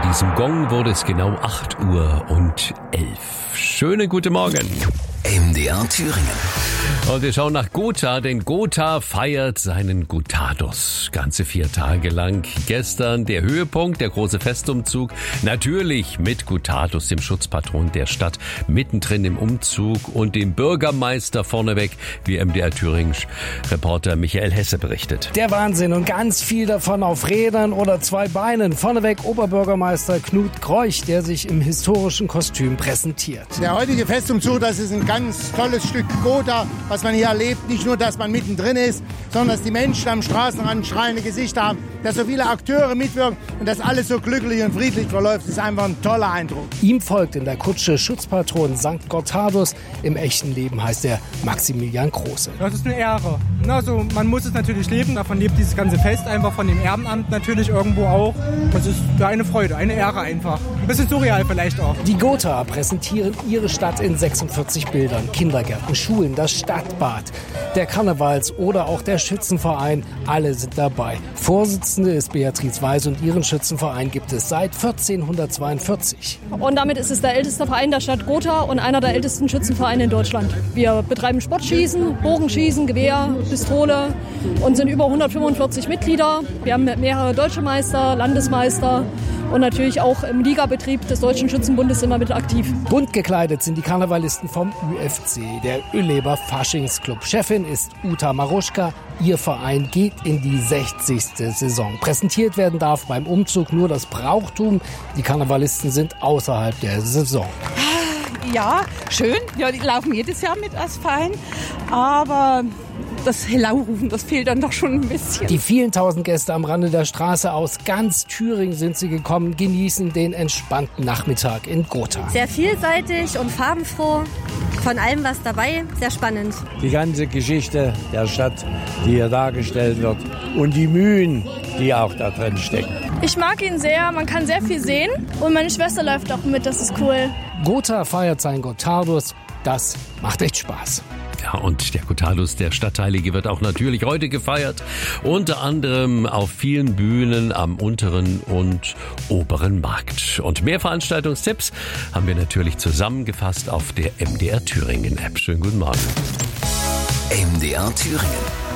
diesem Gong wurde es genau 8:11 Uhr. Schönen guten Morgen. MDR Thüringen. Und wir schauen nach Gotha, denn Gotha feiert seinen Gotados. Ganze 4 Tage lang. Gestern der Höhepunkt, der große Festumzug. Natürlich mit Gotados, dem Schutzpatron der Stadt, mittendrin im Umzug und dem Bürgermeister vorneweg, wie MDR Thüringen-Reporter Michael Hesse berichtet. Der Wahnsinn und ganz viel davon auf Rädern oder 2 Beinen. Vorneweg Oberbürgermeister Knut Greuch, der sich im historischen Kostüm präsentiert. Der heutige Festumzug, das ist ein ganz tolles Stück Gotha, was man hier erlebt. Nicht nur, dass man mittendrin ist, sondern dass die Menschen am Straßenrand strahlende Gesichter haben, dass so viele Akteure mitwirken und dass alles so glücklich und friedlich verläuft. Das ist einfach ein toller Eindruck. Ihm folgt in der Kutsche Schutzpatron St. Gotados. Im echten Leben heißt er Maximilian Große. Das ist eine Ehre. Also man muss es natürlich leben, davon lebt dieses ganze Fest einfach, von dem Ehrenamt natürlich irgendwo auch. Das ist eine Freude, eine Ehre einfach. Ein bisschen surreal vielleicht auch. Die Gotha präsentieren ihre Stadt in 46 Bildern. Kindergärten, Schulen, das Stadtbad, der Karnevals- oder auch der Schützenverein, alle sind dabei. Vorsitzende ist Beatrice Weiß und ihren Schützenverein gibt es seit 1442. Und damit ist es der älteste Verein der Stadt Gotha und einer der ältesten Schützenvereine in Deutschland. Wir betreiben Sportschießen, Bogenschießen, Gewehr, Pistole und sind über 145 Mitglieder. Wir haben mehrere deutsche Meister, Landesmeister. Und natürlich auch im Ligabetrieb des Deutschen Schützenbundes sind wir mit aktiv. Bunt gekleidet sind die Karnevalisten vom ÜFC, der Ueleber Faschingsclub. Chefin ist Uta Maruschka. Ihr Verein geht in die 60. Saison. Präsentiert werden darf beim Umzug nur das Brauchtum. Die Karnevalisten sind außerhalb der Saison. Ja, schön. Ja, die laufen jedes Jahr mit als Verein. Aber das Hello-Rufen, das fehlt dann doch schon ein bisschen. Die vielen tausend Gäste am Rande der Straße aus ganz Thüringen sind sie gekommen, genießen den entspannten Nachmittag in Gotha. Sehr vielseitig und farbenfroh, von allem was dabei, sehr spannend. Die ganze Geschichte der Stadt, die hier dargestellt wird und die Mühen, die auch da drin stecken. Ich mag ihn sehr, man kann sehr viel sehen und meine Schwester läuft auch mit, das ist cool. Gotha feiert sein Gotados, das macht echt Spaß. Ja, und der Gotados, der Stadtheilige, wird auch natürlich heute gefeiert. Unter anderem auf vielen Bühnen am unteren und oberen Markt. Und mehr Veranstaltungstipps haben wir natürlich zusammengefasst auf der MDR Thüringen App. Schönen guten Morgen. MDR Thüringen.